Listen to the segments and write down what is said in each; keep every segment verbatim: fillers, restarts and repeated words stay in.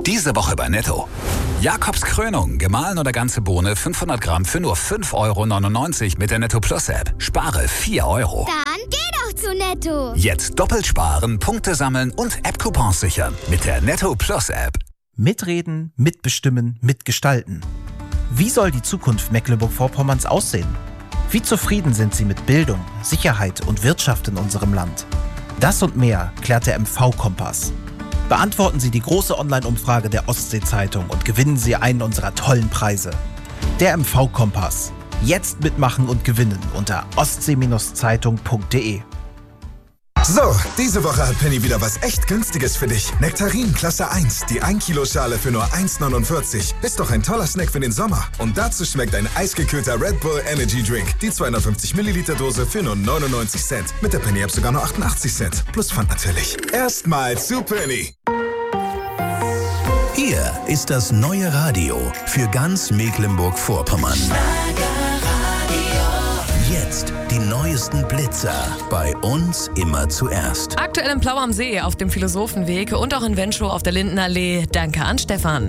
Diese Woche bei Netto. Jakobs Krönung, gemahlen oder ganze Bohne, fünfhundert Gramm für nur fünf Euro neunundneunzig mit der Netto Plus App. Spare vier Euro. Dann geh doch zu Netto. Jetzt doppelt sparen, Punkte sammeln und App-Coupons sichern mit der Netto Plus App. Mitreden, mitbestimmen, mitgestalten. Wie soll die Zukunft Mecklenburg-Vorpommerns aussehen? Wie zufrieden sind Sie mit Bildung, Sicherheit und Wirtschaft in unserem Land? Das und mehr klärt der M V-Kompass. Beantworten Sie die große Online-Umfrage der Ostsee-Zeitung und gewinnen Sie einen unserer tollen Preise. Der M V-Kompass. Jetzt mitmachen und gewinnen unter ostsee Zeitung punkt de. So, diese Woche hat Penny wieder was echt Günstiges für dich. Nektarin Klasse eins, die ein Kilo Schale für nur eins neunundvierzig. Ist doch ein toller Snack für den Sommer. Und dazu schmeckt ein eisgekühlter Red Bull Energy Drink. Die zweihundertfünfzig Milliliter Dose für nur neunundneunzig Cent. Mit der Penny App sogar nur achtundachtzig Cent. Plus Pfand natürlich. Erstmal zu Penny. Hier ist das neue Radio für ganz Mecklenburg-Vorpommern. Jetzt die neuesten Blitzer. Bei uns immer zuerst. Aktuell in Plau am See auf dem Philosophenweg und auch in Wenschow auf der Lindenallee. Danke an Stefan.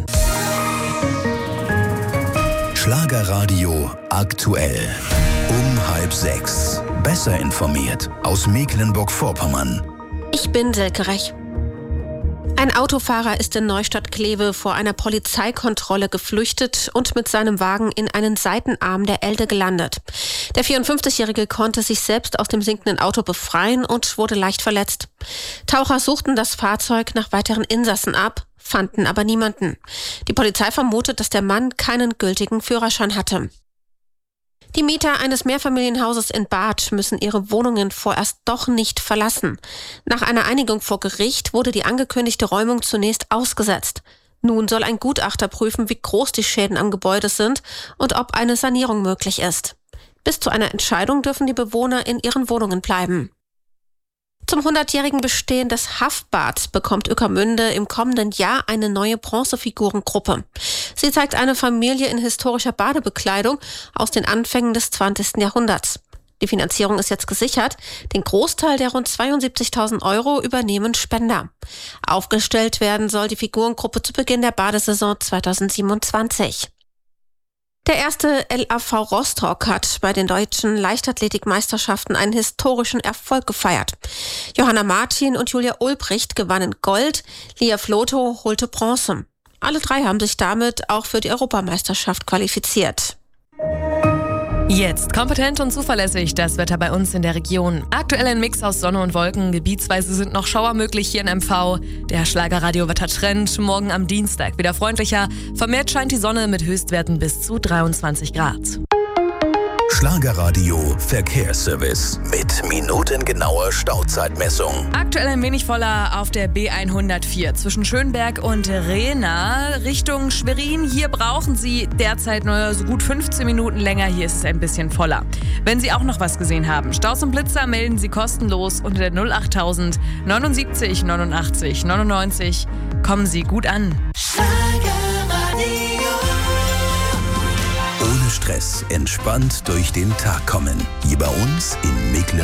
Schlagerradio aktuell. Um halb sechs. Besser informiert aus Mecklenburg-Vorpommern. Ich bin Silke Rech. Ein Autofahrer ist in Neustadt-Kleve vor einer Polizeikontrolle geflüchtet und mit seinem Wagen in einen Seitenarm der Elde gelandet. Der vierundfünfzigjährige konnte sich selbst aus dem sinkenden Auto befreien und wurde leicht verletzt. Taucher suchten das Fahrzeug nach weiteren Insassen ab, fanden aber niemanden. Die Polizei vermutet, dass der Mann keinen gültigen Führerschein hatte. Die Mieter eines Mehrfamilienhauses in Barth müssen ihre Wohnungen vorerst doch nicht verlassen. Nach einer Einigung vor Gericht wurde die angekündigte Räumung zunächst ausgesetzt. Nun soll ein Gutachter prüfen, wie groß die Schäden am Gebäude sind und ob eine Sanierung möglich ist. Bis zu einer Entscheidung dürfen die Bewohner in ihren Wohnungen bleiben. Zum hundertjährigen Bestehen des Haffbads bekommt Ueckermünde im kommenden Jahr eine neue Bronzefigurengruppe. Sie zeigt eine Familie in historischer Badebekleidung aus den Anfängen des zwanzigsten Jahrhunderts. Die Finanzierung ist jetzt gesichert. Den Großteil der rund zweiundsiebzigtausend Euro übernehmen Spender. Aufgestellt werden soll die Figurengruppe zu Beginn der Badesaison zweitausendsiebenundzwanzig. Der erste L A V Rostock hat bei den deutschen Leichtathletikmeisterschaften einen historischen Erfolg gefeiert. Johanna Martin und Julia Ulbricht gewannen Gold, Lia Floto holte Bronze. Alle drei haben sich damit auch für die Europameisterschaft qualifiziert. Jetzt kompetent und zuverlässig das Wetter bei uns in der Region. Aktuell ein Mix aus Sonne und Wolken. Gebietsweise sind noch Schauer möglich hier in M V. Der Schlagerradio-Wettertrend morgen am Dienstag wieder freundlicher. Vermehrt scheint die Sonne mit Höchstwerten bis zu dreiundzwanzig Grad. Schlagerradio Verkehrsservice mit minutengenauer Stauzeitmessung. Aktuell ein wenig voller auf der B hundertvier zwischen Schönberg und Rehna Richtung Schwerin. Hier brauchen Sie derzeit nur so gut fünfzehn Minuten länger. Hier ist es ein bisschen voller. Wenn Sie auch noch was gesehen haben, Staus und Blitzer melden Sie kostenlos unter der null achttausend neunundsiebzig neunundachtzig neunundneunzig. Kommen Sie gut an. Ohne Stress, entspannt durch den Tag kommen. Hier bei uns in Mecklenburg.